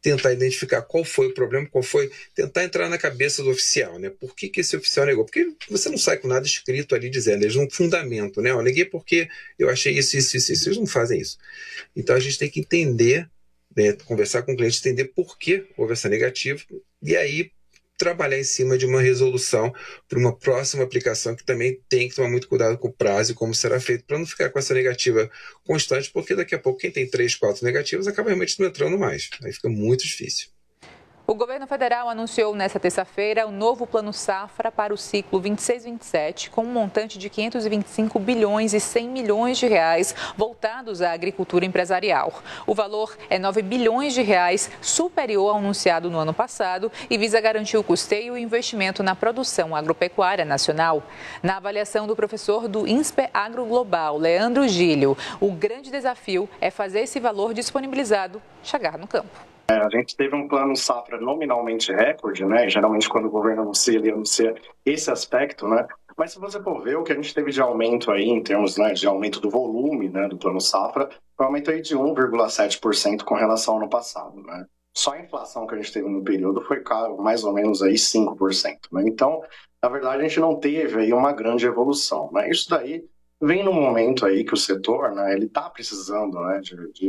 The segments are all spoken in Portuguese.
tentar identificar qual foi o problema, tentar entrar na cabeça do oficial, né? Por que esse oficial negou? Porque você não sai com nada escrito ali dizendo, eles não fundamentam, né? Eu neguei porque eu achei isso, eles não fazem isso. Então a gente tem que entender, né, conversar com o cliente, entender por que houve essa negativa, e aí trabalhar em cima de uma resolução para uma próxima aplicação que também tem que tomar muito cuidado com o prazo e como será feito, para não ficar com essa negativa constante, porque daqui a pouco quem tem 3, 4 negativas acaba realmente não entrando mais. Aí fica muito difícil. O governo federal anunciou nesta terça-feira o novo Plano Safra para o ciclo 26-27, com um montante de 525 bilhões e 100 milhões de reais voltados à agricultura empresarial. O valor é 9 bilhões de reais, superior ao anunciado no ano passado e visa garantir o custeio e investimento na produção agropecuária nacional. Na avaliação do professor do INSPE Agro Global, Leandro Gílio, o grande desafio é fazer esse valor disponibilizado chegar no campo. A gente teve um plano safra nominalmente recorde, né? Geralmente quando o governo anuncia, ele anuncia esse aspecto, né? Mas se você for ver o que a gente teve de aumento aí, em termos, né, de aumento do volume, né, do plano safra, foi um aumento aí de 1,7% com relação ao ano passado, né? Só a inflação que a gente teve no período foi mais ou menos aí 5%, né? Então, na verdade, a gente não teve aí uma grande evolução, né? Isso daí vem num momento aí que o setor, né, ele está precisando, né,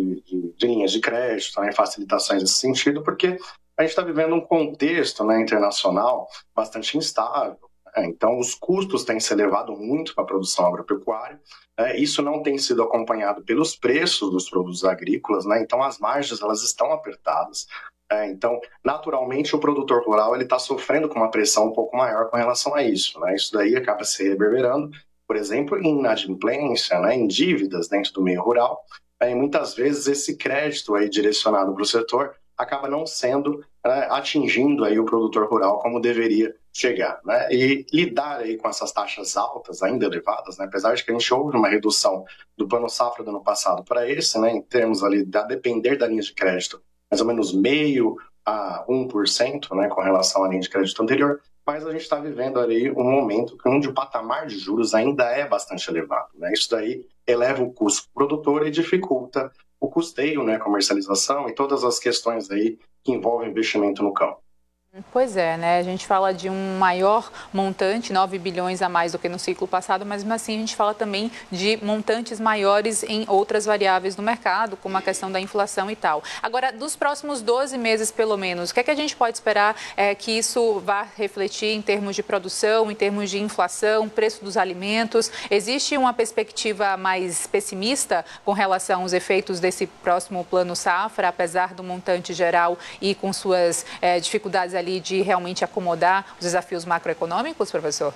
de linhas de crédito, né, facilitações nesse sentido, porque a gente está vivendo um contexto, né, internacional bastante instável. Né? Então, os custos têm se elevado muito para a produção agropecuária. Isso não tem sido acompanhado pelos preços dos produtos agrícolas, né? Então, as margens elas estão apertadas. Então, naturalmente, o produtor rural ele está sofrendo com uma pressão um pouco maior com relação a isso. Né? Isso daí acaba se reverberando, por exemplo, em inadimplência, né, em dívidas dentro do meio rural, e muitas vezes esse crédito aí direcionado para o setor acaba não sendo atingindo aí o produtor rural como deveria chegar, né? E lidar aí com essas taxas altas, ainda elevadas, né, apesar de que a gente houve uma redução do plano safra do ano passado para esse, né, em termos ali a depender da linha de crédito, mais ou menos 0,5% a 1%, né, com relação à linha de crédito anterior, mas a gente está vivendo ali um momento onde o patamar de juros ainda é bastante elevado. Né? Isso daí eleva o custo do produtor e dificulta o custeio, né, comercialização e todas as questões aí que envolvem investimento no campo. Pois é, né? A gente fala de um maior montante, 9 bilhões a mais do que no ciclo passado, mas mesmo assim a gente fala também de montantes maiores em outras variáveis do mercado, como a questão da inflação e tal. Agora, dos próximos 12 meses, pelo menos, o que é que a gente pode esperar que isso vá refletir em termos de produção, em termos de inflação, preço dos alimentos? Existe uma perspectiva mais pessimista com relação aos efeitos desse próximo plano safra, apesar do montante geral e com suas dificuldades ali de realmente acomodar os desafios macroeconômicos, professor?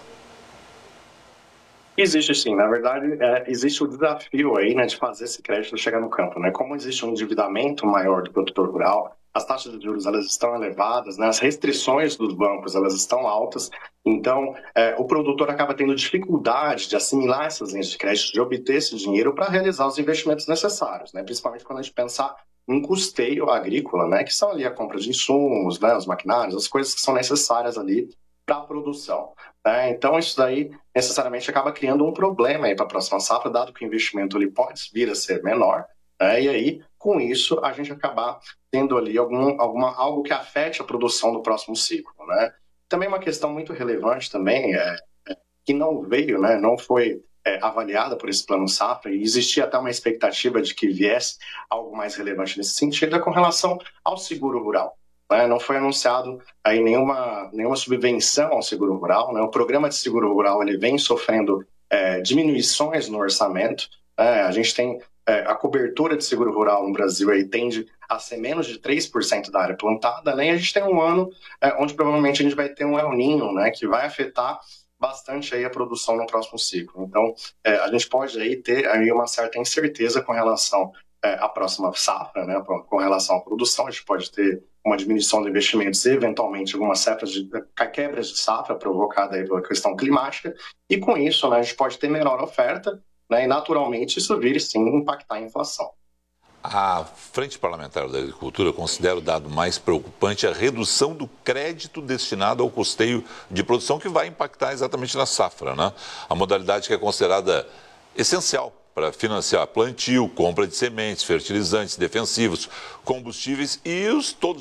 Existe sim, na verdade, existe o desafio aí, né, de fazer esse crédito chegar no campo, né? Como existe um endividamento maior do produtor rural, as taxas de juros elas estão elevadas, né? As restrições dos bancos elas estão altas, então o produtor acaba tendo dificuldade de assimilar essas linhas de crédito, de obter esse dinheiro para realizar os investimentos necessários, né? Principalmente quando a gente pensar em custeio agrícola, né? Que são ali a compra de insumos, né? Os maquinários, as coisas que são necessárias ali para a produção. Né? Então, isso daí necessariamente acaba criando um problema para a próxima safra, dado que o investimento ele pode vir a ser menor, né? E aí, com isso, a gente acabar tendo ali algo que afete a produção do próximo ciclo. Né? Também uma questão muito relevante também, que não veio, né? Não foi avaliada por esse plano safra, e existia até uma expectativa de que viesse algo mais relevante nesse sentido, é com relação ao seguro rural. Não foi anunciado aí nenhuma subvenção ao seguro rural. Né? O programa de seguro rural ele vem sofrendo diminuições no orçamento. A gente tem a cobertura de seguro rural no Brasil aí tende a ser menos de 3% da área plantada, né? E a gente tem um ano onde provavelmente a gente vai ter um El Niño, né? Que vai afetar bastante aí a produção no próximo ciclo. Então, a gente pode aí ter aí uma certa incerteza com relação à próxima safra, né? Com relação à produção, a gente pode ter uma diminuição de investimentos e, eventualmente, algumas quebras de safra provocada aí pela questão climática, e com isso, né, a gente pode ter menor oferta, né, e, naturalmente, isso vir, sim, impactar a inflação. A Frente Parlamentar da Agricultura considera o dado mais preocupante a redução do crédito destinado ao custeio de produção, que vai impactar exatamente na safra, né? A modalidade que é considerada essencial para financiar plantio, compra de sementes, fertilizantes, defensivos, combustíveis e todos